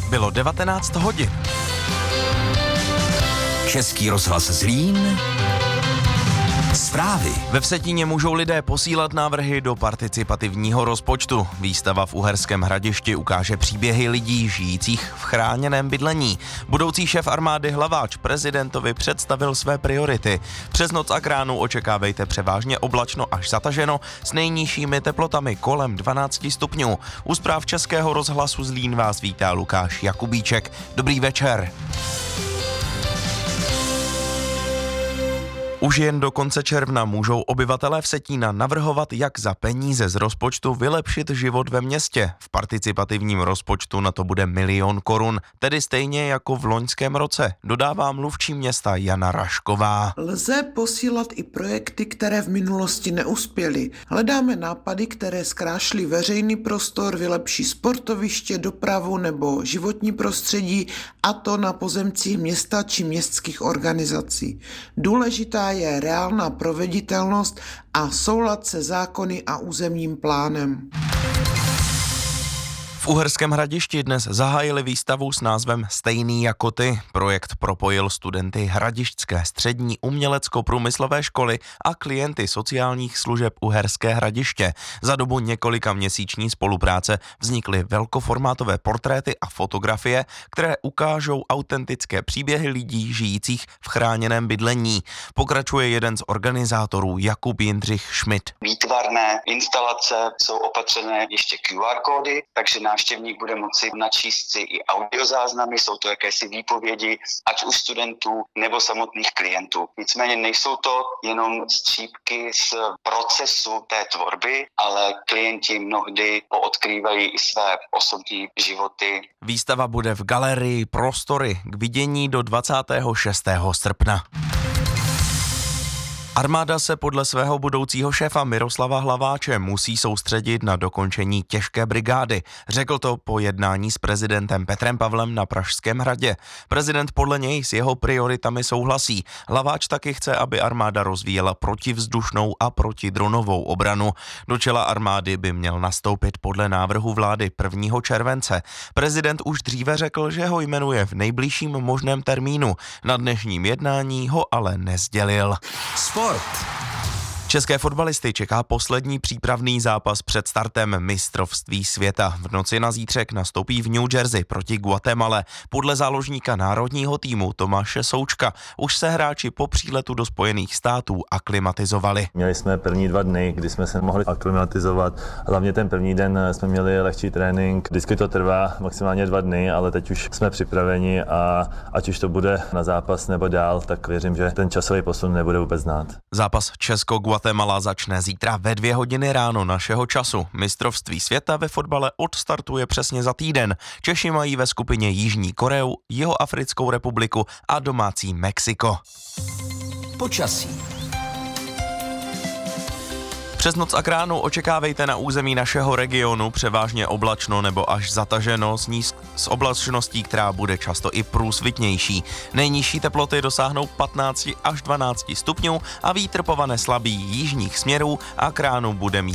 Bylo 19 hodin. Český rozhlas Zlín. Zprávy. Ve Vsetíně můžou lidé posílat návrhy do participativního rozpočtu. Výstava v Uherském Hradišti ukáže příběhy lidí žijících v chráněném bydlení. Budoucí šéf armády Hlaváč prezidentovi představil své priority. Přes noc a k ránu očekávejte převážně oblačno až zataženo s nejnižšími teplotami kolem 12 stupňů. U zpráv Českého rozhlasu Zlín vás vítá Lukáš Jakubíček. Dobrý večer. Už jen do konce června můžou obyvatelé Vsetína navrhovat, jak za peníze z rozpočtu vylepšit život ve městě. V participativním rozpočtu na to bude 1 000 000 korun, tedy stejně jako v loňském roce, dodává mluvčí města Jana Rašková. Lze posílat i projekty, které v minulosti neuspěly. Hledáme nápady, které zkrášlí veřejný prostor, vylepší sportoviště, dopravu nebo životní prostředí, a to na pozemcích města či městských organizací. Důležitá je reálná proveditelnost a soulad se zákony a územním plánem. V Uherském Hradišti dnes zahájili výstavu s názvem Stejný jako ty. Projekt propojil studenty Hradištské střední umělecko-průmyslové školy a klienty sociálních služeb Uherské Hradiště. Za dobu několika měsíční spolupráce vznikly velkoformátové portréty a fotografie, které ukážou autentické příběhy lidí žijících v chráněném bydlení. Pokračuje jeden z organizátorů Jakub Jindřich Schmidt. Výtvarné instalace jsou opatřené ještě QR kódy, takže návštěvník bude moci načíst si i audiozáznamy, jsou to jakési výpovědi, ať už studentů nebo samotných klientů. Nicméně nejsou to jenom střípky z procesu té tvorby, ale klienti mnohdy poodkrývají i své osobní životy. Výstava bude v galerii Prostory k vidění do 26. srpna. Armáda se podle svého budoucího šéfa Miroslava Hlaváče musí soustředit na dokončení těžké brigády. Řekl to po jednání s prezidentem Petrem Pavlem na Pražském hradě. Prezident podle něj s jeho prioritami souhlasí. Hlaváč taky chce, aby armáda rozvíjela protivzdušnou a protidronovou obranu. Do čela armády by měl nastoupit podle návrhu vlády 1. července. Prezident už dříve řekl, že ho jmenuje v nejbližším možném termínu. Na dnešním jednání ho ale nesdělil. Sport. České fotbalisty čeká poslední přípravný zápas před startem mistrovství světa. V noci na zítřek nastoupí v New Jersey proti Guatemale. Podle záložníka národního týmu Tomáše Součka už se hráči po příletu do Spojených států aklimatizovali. Měli jsme první 2 dny, kdy jsme se mohli aklimatizovat. Hlavně ten první den jsme měli lehčí trénink. Vždycky to trvá maximálně 2 dny, ale teď už jsme připraveni a ať už to bude na zápas nebo dál, tak věřím, že ten časový posun nebude vůbec znát. Zápas Česko-Guatemala začne zítra ve 2 hodiny ráno našeho času. Mistrovství světa ve fotbale odstartuje přesně za týden. Češi mají ve skupině Jižní Koreu, Jihoafrickou republiku a domácí Mexiko. Počasí. Přes noc a k ránu očekávejte na území našeho regionu převážně oblačno nebo až zataženo s oblačností, která bude často i průsvitnější. Nejnižší teploty dosáhnou 15 až 12 stupňů a vítr povane slabý jižních směrů a k ránu bude mít